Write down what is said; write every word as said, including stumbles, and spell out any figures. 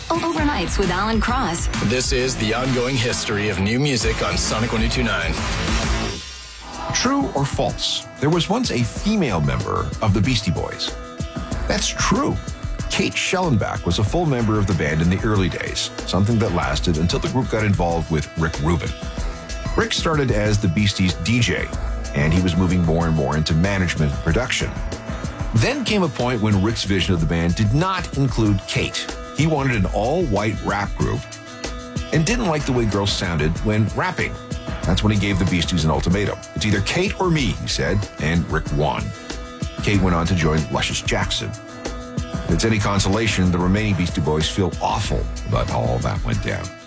Overnights with Alan Cross. This is the ongoing history of new music on Sonic one oh two point nine. True or false? There was once a female member of the Beastie Boys. That's true. Kate Schellenbach was a full member of the band in the early days, something that lasted until the group got involved with Rick Rubin. Rick started as the Beasties' D J, and he was moving more and more into management and production. Then came a point when Rick's vision of the band did not include Kate. He wanted an all-white rap group and didn't like the way girls sounded when rapping. That's when he gave the Beasties an ultimatum. It's either Kate or me, he said, and Rick won. Kate went on to join Luscious Jackson. If it's any consolation, the remaining Beastie Boys feel awful about how all that went down.